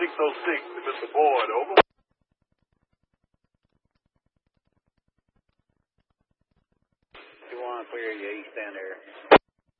606 to Mr. Boyd, over. You want to clear you, stand there.